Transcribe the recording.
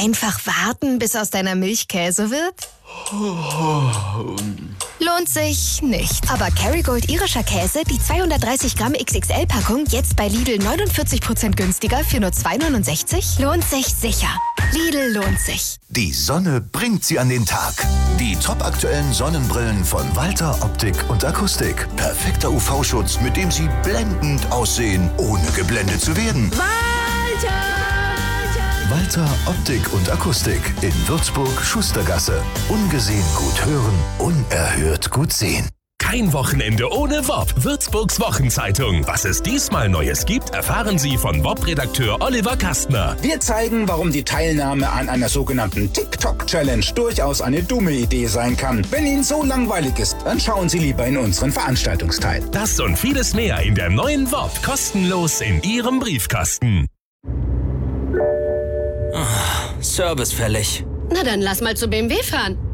Einfach warten, bis aus deiner Milch Käse wird? Lohnt sich nicht. Aber Kerrygold irischer Käse, die 230 Gramm XXL-Packung, jetzt bei Lidl 49% günstiger für nur 2,69? Lohnt sich sicher. Lidl lohnt sich. Die Sonne bringt sie an den Tag. Die topaktuellen Sonnenbrillen von Walter Optik und Akustik. Perfekter UV-Schutz, mit dem sie blendend aussehen, ohne geblendet zu werden. Walter Optik und Akustik in Würzburg, Schustergasse. Ungesehen gut hören, unerhört gut sehen. Kein Wochenende ohne WOP. Würzburgs Wochenzeitung. Was es diesmal Neues gibt, erfahren Sie von WOP-Redakteur Oliver Kastner. Wir zeigen, warum die Teilnahme an einer sogenannten TikTok-Challenge durchaus eine dumme Idee sein kann. Wenn Ihnen so langweilig ist, dann schauen Sie lieber in unseren Veranstaltungsteil. Das und vieles mehr in der neuen WOP. Kostenlos in Ihrem Briefkasten. Service fällig. Na dann lass mal zu BMW fahren.